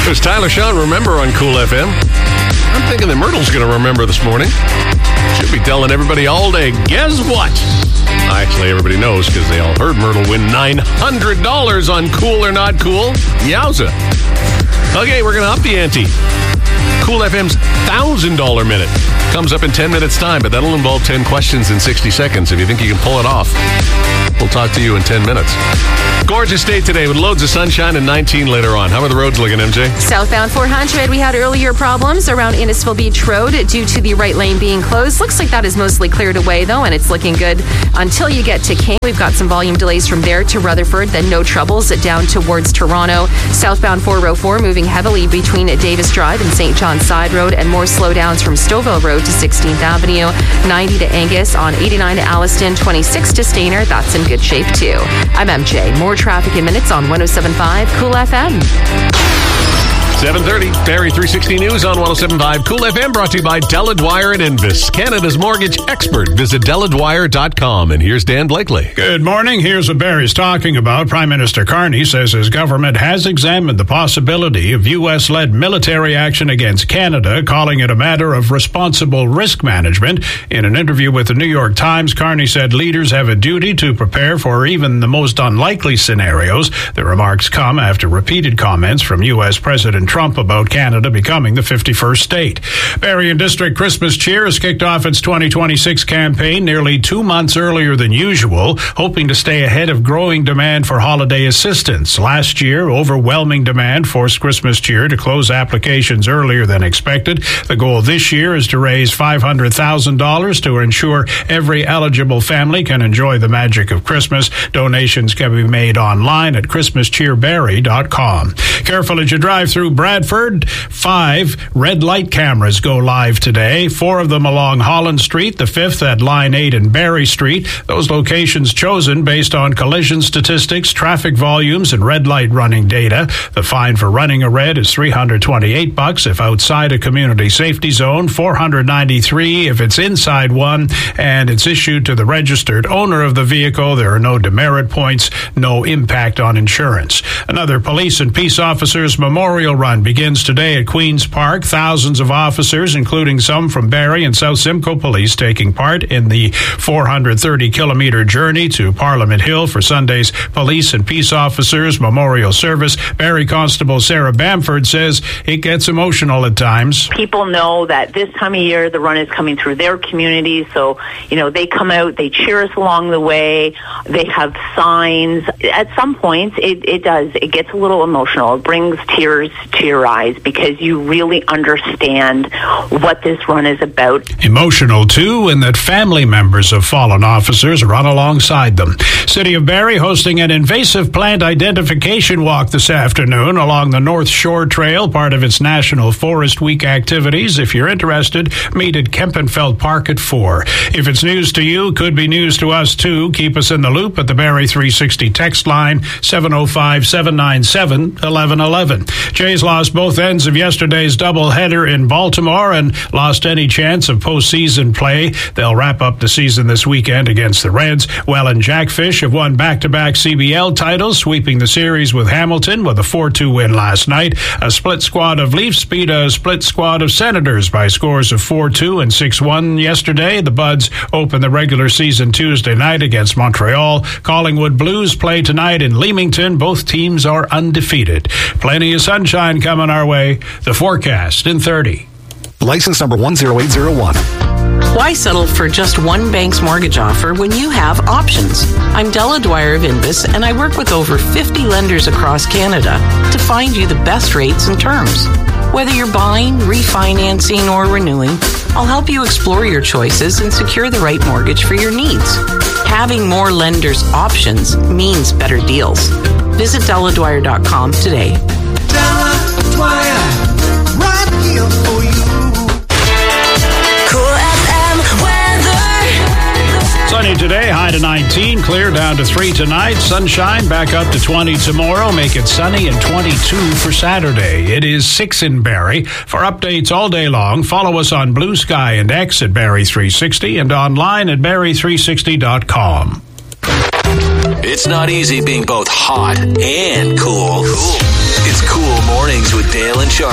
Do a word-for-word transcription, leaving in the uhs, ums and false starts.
There's Tyler Sean Remember on Cool F M. I'm thinking that Myrtle's going to remember this morning. Should be telling everybody all day, guess what? Actually, everybody knows because they all heard Myrtle win nine hundred dollars on Cool or Not Cool. Yowza. Okay, we're going to up the ante. Cool F M's one thousand dollars minute comes up in ten minutes time, but that'll involve ten questions in sixty seconds. If you think you can pull it off, we'll talk to you in ten minutes. Gorgeous day today with loads of sunshine and nineteen later on. How are the roads looking, M J? Southbound four hundred, we had earlier problems around Innisfil Beach Road due to the right lane being closed. Looks like that is mostly cleared away, though, and it's looking good until you get to King. We've got some volume delays from there to Rutherford, then no troubles down towards Toronto. Southbound four oh four moving heavily between Davis Drive and Saint John's Side Road, and more slowdowns from Stouffville Road to sixteenth Avenue. ninety to Angus, on eighty-nine to Alliston, twenty-six to Stainer. That's in good shape, too. I'm M J. More traffic in minutes on one oh seven point five Cool F M. seven thirty, Barrie three sixty News on one oh seven point five Cool F M, brought to you by Della Dwyer and Invis, Canada's mortgage expert. Visit della dwyer dot com. And here's Dan Blakely. Good morning. Here's what Barrie's talking about. Prime Minister Carney says his government has examined the possibility of U S-led military action against Canada, calling it a matter of responsible risk management. In an interview with the New York Times, Carney said leaders have a duty to prepare for even the most unlikely scenarios. The remarks come after repeated comments from U S President Trump about Canada becoming the fifty-first state. Barrie and District Christmas Cheer has kicked off its twenty twenty-six campaign nearly two months earlier than usual, hoping to stay ahead of growing demand for holiday assistance. Last year, overwhelming demand forced Christmas Cheer to close applications earlier than expected. The goal this year is to raise five hundred thousand dollars to ensure every eligible family can enjoy the magic of Christmas. Donations can be made online at christmas cheer barrie dot com. Careful as you drive through Bradford. Five red light cameras go live today. Four of them along Holland Street, the fifth at Line eight and Barrie Street. Those locations chosen based on collision statistics, traffic volumes, and red light running data. The fine for running a red is three hundred twenty-eight bucks if outside a community safety zone, four hundred ninety-three if it's inside one, and it's issued to the registered owner of the vehicle. There are no demerit points, no impact on insurance. Another police and peace officers memorial run begins today at Queen's Park. Thousands of officers, including some from Barrie and South Simcoe Police, taking part in the four hundred thirty kilometer journey to Parliament Hill for Sunday's Police and Peace Officers Memorial Service. Barrie Constable Sarah Bamford says it gets emotional at times. People know that this time of year the run is coming through their community, so you know they come out, they cheer us along the way, they have signs. At some points it, it does, it gets a little emotional. It brings tears to your eyes because you really understand what this run is about. Emotional too, in that family members of fallen officers run alongside them. City of Barrie hosting an invasive plant identification walk this afternoon along the North Shore Trail, part of its National Forest Week activities. If you're interested, meet at Kempenfeld Park at four. If it's news to you, could be news to us too. Keep us in the loop at the Barrie three sixty text line, seven oh five, seven nine seven, eleven eleven. Jays lost both ends of yesterday's doubleheader in Baltimore and lost any chance of postseason play. They'll wrap up the season this weekend against the Reds. Well, and Jackfish have won back-to-back C B L titles, sweeping the series with Hamilton with a four two win last night. A split squad of Leafs beat a split squad of Senators by scores of four two and six one yesterday. The Buds open the regular season Tuesday night against Montreal. Collingwood Blues play tonight in Leamington. Both teams are undefeated. Plenty of sunshine coming our way. The forecast in thirty. License number one zero eight zero one. Why settle for just one bank's mortgage offer when you have options? I'm Della Dwyer of Invis, and I work with over fifty lenders across Canada to find you the best rates and terms. Whether you're buying, refinancing, or renewing, I'll help you explore your choices and secure the right mortgage for your needs. Having more lenders' options means better deals. Visit della dwyer dot com today. Della Dwyer, right here for you. Sunny today, high to nineteen, clear down to three tonight, sunshine back up to twenty tomorrow, make it sunny and twenty-two for Saturday. It is six in Barrie. For updates all day long, follow us on Blue Sky and X at Barrie three sixty and online at barrie three sixty dot com. It's not easy being both hot and cool. It's Cool Mornings Mornings with Dale and Sharp.